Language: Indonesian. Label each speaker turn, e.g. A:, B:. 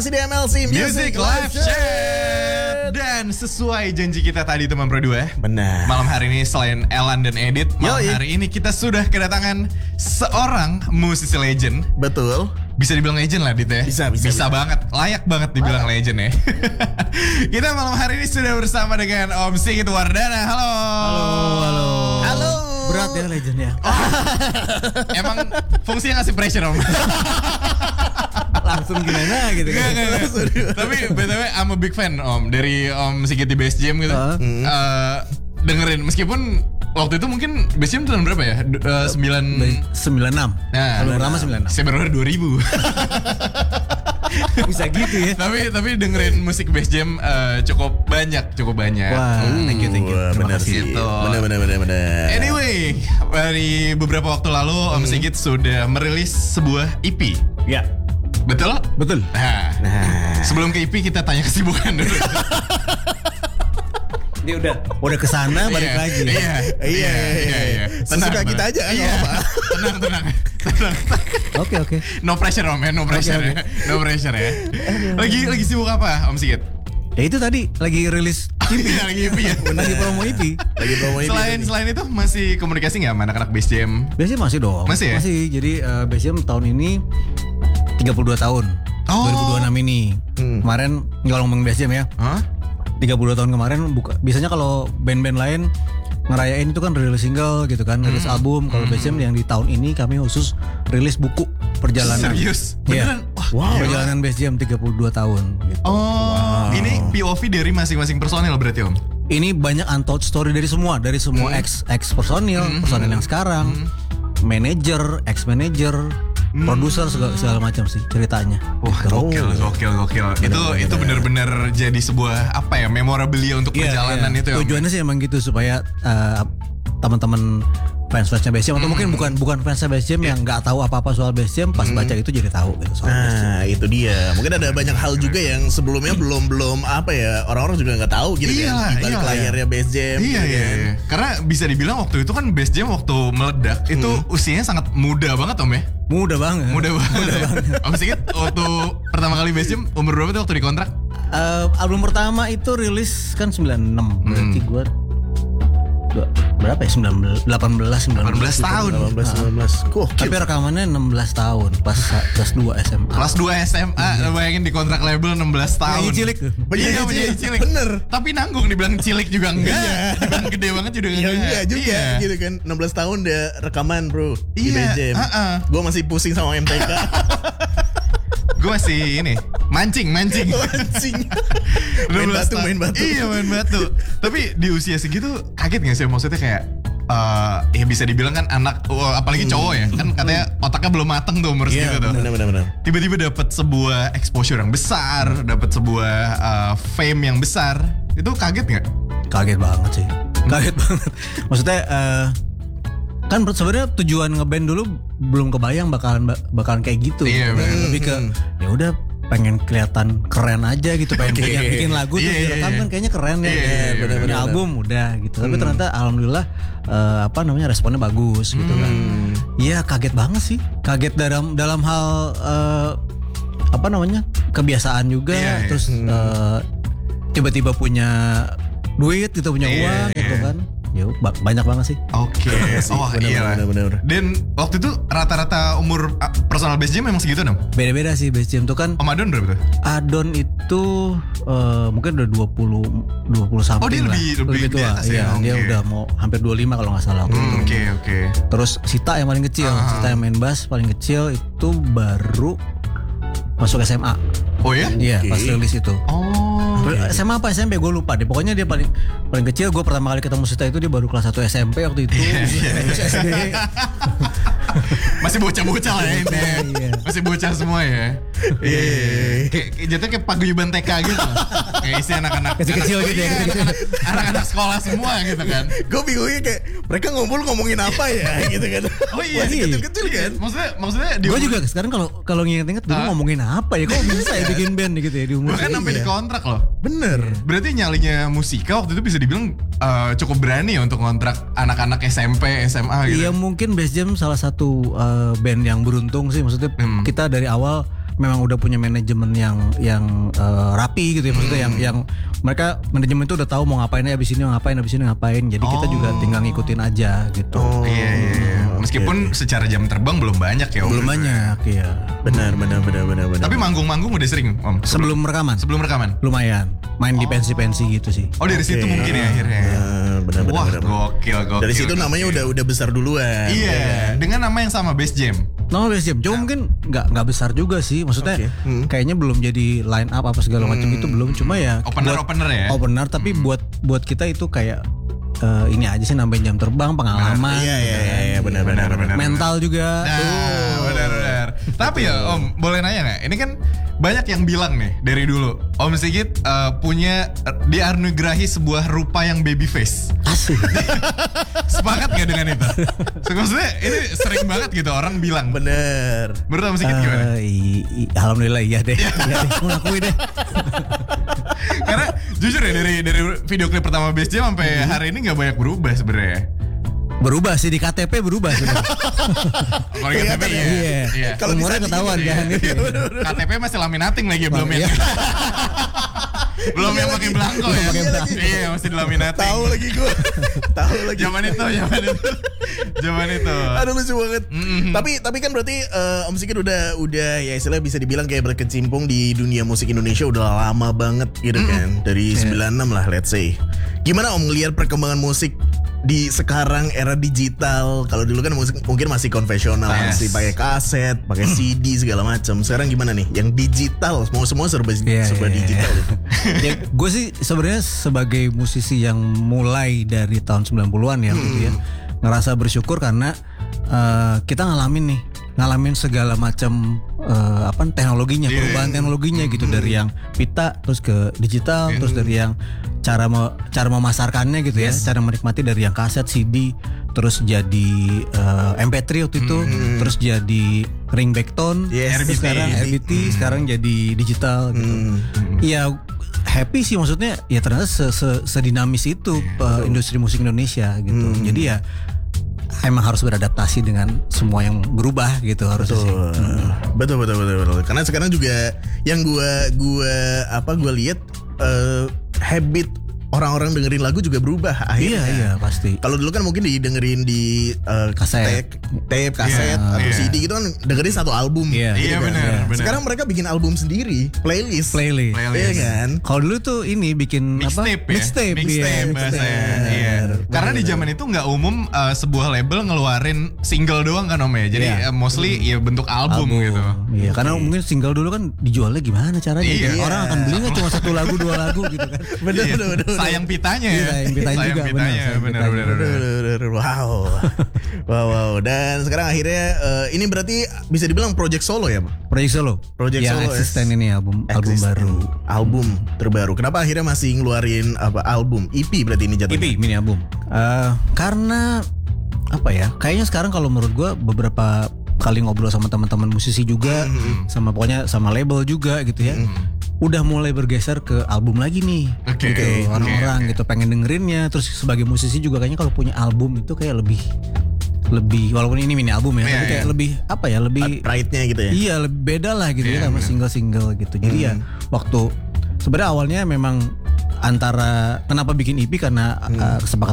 A: masih di MLC
B: Music Live Chat. Dan sesuai janji kita tadi teman berdua,
A: benar.
B: malam hari ini selain Elan dan Edit, malam hari ini kita sudah kedatangan seorang musisi legend.
A: Betul.
B: Bisa dibilang legend lah Dit ya. Bisa banget, layak banget dibilang legend ya. Kita malam hari ini sudah bersama dengan Om Sigit Wardana. Halo.
A: Halo.
C: Berat ya legend ya.
B: Emang fungsinya ngasih pressure Om.
C: Langsung gimana gitu kan.
B: Gak. Tapi BTW I'm a big fan Om dari Om Sigit di Bass Jam gitu. Dengerin meskipun waktu itu mungkin Bass Jam tahun berapa ya? 96.
C: Nah, kalau lama 96.
B: Saya baru 2000.
C: Bisa gitu ya.
B: Tapi dengerin musik Bass Jam cukup banyak.
C: Wah, thank you.
A: Benar sih.
B: Gitu.
A: Benar.
B: Anyway, dari beberapa waktu lalu Om Sigit sudah merilis sebuah EP.
C: Ya.
B: Betul? Nah, sebelum ke EP kita tanya kesibukan dulu.
C: Dia udah kesana balik lagi.
B: Iya.
A: Sesuka kita aja kan apa.
B: Tenang.
C: Oke.
B: No pressure Om ya, no pressure ya. Lagi sibuk apa Om Sigit?
C: Ya itu tadi lagi rilis EP.
B: Lagi EP ya.
C: Lagi promo EP.
B: Selain itu masih komunikasi nggak sama anak-anak Bass Jam?
C: Biasanya masih dong.
B: Masih ya?
C: Jadi Bass Jam tahun ini 32 tahun. 2026 ini. Kemarin nggak ngomong Bass Jam ya. 32 tahun kemarin biasanya kalau band-band lain ngerayain itu kan rilis single gitu kan, rilis album. Kalau Bass Jam yang di tahun ini kami khusus rilis buku perjalanan.
B: Serius?
C: Beneran?
B: Wow.
C: Perjalanan Bass Jam 32 tahun gitu.
B: Ini POV dari masing-masing personil berarti Om?
C: Ini banyak untold story dari semua ex personil yang sekarang, manajer, ex manajer, produser segala macam sih ceritanya.
B: Wah, gokil. Itu benar-benar jadi sebuah memorabilia untuk perjalanan itu ya.
C: Tujuannya sih emang gitu supaya teman-teman fans-fansnya Bass Jam atau mungkin bukan fansnya Bass Jam yang nggak tahu apa-apa soal Bass Jam pas baca itu jadi tahu gitu soal Bass Jam.
A: Nah, itu dia. Mungkin ada banyak hal juga yang sebelumnya belum orang-orang juga nggak tahu gitu kan di balik layarnya Bass Jam.
B: Iya. Karena bisa dibilang waktu itu kan Bass Jam waktu meledak itu usianya sangat muda banget Om ya.
C: Muda banget.
B: Om Sigit waktu pertama kali Bass Jam umur berapa tuh waktu dikontrak?
C: Album pertama itu rilis kan 96. Berarti gue berapa ya? 18 tahun.
A: 18.
C: Tapi rekamannya 16 tahun pas kelas 2 SMA.
B: Kelas 2 SMA, bayangin di kontrak label 16 tahun. Penyanyi cilik.
A: Bener.
B: Tapi nanggung dibilang cilik juga enggak. Dibilang gede banget juga enggak.
A: Juga gitu kan. 16 tahun dia rekaman bro di Bass Jam. Gue masih pusing sama MTK.
B: Gue masih mancing.
A: Main batu.
B: Iya, main batu. Tapi di usia segitu kaget gak sih? Maksudnya kayak ya bisa dibilang kan anak apalagi cowok ya kan katanya otaknya belum mateng tuh umur segitu tuh.
A: Benar.
B: Tiba-tiba dapat sebuah exposure yang besar, dapat sebuah fame yang besar. Itu kaget nggak?
C: Kaget banget sih. Maksudnya kan sebenarnya tujuan ngeband dulu belum kebayang bakalan kayak gitu.
B: Iya,
C: lebih ke ya udah pengen kelihatan keren aja gitu, pengen bikin lagu tuh direkam kan kayaknya keren ya. Punya album udah gitu. Tapi ternyata alhamdulillah responnya bagus gitu kan. Iya, kaget banget sih. Kaget dalam hal kebiasaan juga. Terus tiba-tiba punya duit gitu, punya uang gitu kan. Ya banyak banget sih.
B: Oke.
A: Bener.
B: Dan waktu itu rata-rata umur personal Bass Jam memang segitu dong?
C: Beda-beda sih Bass Jam tuh kan.
B: Om Adon berapa tuh?
C: Adon itu mungkin udah 20 something.
B: Oh, dia lebih
C: tua. Iya, dia udah mau hampir 25 kalau nggak salah.
B: Oke.
C: Terus Sita yang paling kecil, Sita yang main bass paling kecil itu baru masuk SMA.
B: Oh ya?
C: Iya, pas rilis itu. SMA apa SMP gue lupa deh. Pokoknya dia paling kecil. Gue pertama kali ketemu Sita itu dia baru kelas 1 SMP waktu itu. SD.
B: Masih bocah-bocah lah ya ini. Masih bocah semua ya. Jatuhnya kayak paguyuban TK gitu. Kayak isi anak-anak
C: kecil gitu ya.
B: Anak-anak sekolah semua gitu kan.
A: Gue bingungnya kayak mereka ngomongin apa ya gitu kan.
B: Oh iya,
A: kecil-kecil kan.
B: Maksudnya
C: gue juga sekarang kalau nginget-nginget dulu ngomongin apa ya. Kok bisa ya bikin band gitu ya di umur.
B: Bahkan sampai di kontrak loh.
A: Bener.
B: Berarti nyalinya Musika waktu itu bisa dibilang cukup berani ya untuk kontrak anak-anak SMP, SMA gitu.
C: Iya, mungkin Bass Jam salah satu band yang beruntung sih. Maksudnya kita dari awal memang udah punya manajemen yang rapi gitu ya, maksudnya yang mereka manajemen itu udah tahu mau ngapain ya, abis ini ngapain. Jadi kita juga tinggal ngikutin aja gitu.
B: Iya. Meskipun secara jam terbang belum banyak ya.
C: Belum banyak ya.
A: Benar.
B: Tapi manggung-manggung udah sering Om.
C: Sebelum rekaman lumayan main di pensi-pensi gitu sih.
B: Oh dari situ mungkin ya akhirnya.
A: Benar.
B: Wah gokil.
A: Dari situ namanya udah besar duluan.
B: Iya. Dengan nama yang sama, Bass Jam.
C: Nama Bass Jam, cuma mungkin nggak besar juga sih. Maksudnya kayaknya belum jadi line up apa segala macam itu belum. Cuma ya
B: opener ya.
C: Opener tapi buat kita itu kayak ini aja sih, nambahin jam terbang, pengalaman.
A: Iya, benar.
C: Mental juga.
B: Benar. Tapi ya Om, boleh nanya nggak? Ini kan banyak yang bilang nih dari dulu, Om Sigit punya dianugerahi sebuah rupa yang baby face.
C: Asik.
B: Sepakat gak dengan itu? Maksudnya ini sering banget gitu orang bilang.
A: Bener.
B: Menurut Om Sigit gimana?
C: Alhamdulillah iya deh. Aku ngakui deh.
B: Karena jujur ya dari video klip pertama Bass Jam sampai hari ini nggak banyak berubah sebenarnya.
C: Berubah sih di KTP berubah sebenarnya.
B: Kalau KTP
C: iya. Kalau umurnya ketahuan kan.
B: KTP masih laminating lagi belum ya. Belum yang pakai belangko ya. Iya, masih dilaminating.
A: Tahu lagi gue.
B: Zaman itu.
A: Aduh lucu banget. Tapi kan berarti Om Sigit udah ya istilahnya bisa dibilang kayak berkecimpung di dunia musik Indonesia udah lama banget gitu kan. Dari 96 lah let's say. Gimana Om ngelihat perkembangan musik di sekarang era digital? Kalau dulu kan musik mungkin masih konvensional, masih pakai kaset, pakai CD segala macam. Sekarang gimana nih? Yang digital, semua serba digital.
C: Ya, gue sih sebenarnya sebagai musisi yang mulai dari tahun 90-an ya, gitu ya, ngerasa bersyukur karena kita ngalamin segala macam teknologinya, perubahan teknologinya gitu, dari yang pita terus ke digital, terus dari yang cara memasarkannya gitu ya, cara menikmati dari yang kaset, CD, terus jadi MP3 waktu itu, terus jadi ringback tone, terus sekarang RBT, sekarang jadi digital gitu. Iya, happy sih, maksudnya ya ternyata sedinamis itu industri musik Indonesia gitu. Jadi ya emang harus beradaptasi dengan semua yang berubah gitu harusnya sih.
A: Betul. Karena sekarang juga yang gue lihat habit orang-orang dengerin lagu juga berubah akhirnya.
C: Iya pasti.
A: Kalau dulu kan mungkin didengerin di tape, kaset atau CD gitu kan, dengerin satu album.
B: Iya benar.
A: Sekarang mereka bikin album sendiri, playlist. Iya kan?
C: Kalau dulu tuh ini bikin
B: mixtape.
C: Mixtape
B: Bahasanya. Iya. Karena di zaman itu nggak umum sebuah label ngeluarin single doang kan Om ya. Jadi mostly ya bentuk album gitu.
C: Iya, karena mungkin single dulu kan dijualnya gimana caranya?
B: Iya.
C: Orang akan beli nggak cuma 1 lagu 2 lagu gitu kan?
A: Bener.
B: Sayang pitanya ya.
C: Sayang pitanya juga.
A: Bener. Wow. Dan sekarang akhirnya ini berarti bisa dibilang project solo ya, Pak?
C: Project solo. Yang eksisten ini album baru.
A: Album terbaru. Kenapa akhirnya masih ngeluarin album? EP berarti ini jatuhnya?
C: EP, mini album. Karena apa ya? Kayaknya sekarang kalau menurut gue beberapa kali ngobrol sama teman-teman musisi juga, sama label juga gitu ya. Udah mulai bergeser ke album lagi nih, gitu. Orang-orang gitu pengen dengerinnya. Terus sebagai musisi juga kayaknya kalau punya album itu kayak lebih walaupun ini mini album ya, tapi kayak lebih
A: pride-nya gitu ya.
C: Iya, lebih beda lah gitu ya sama single-single gitu. Jadi ya waktu sebenarnya awalnya memang antara kenapa bikin EP karena kesepakatan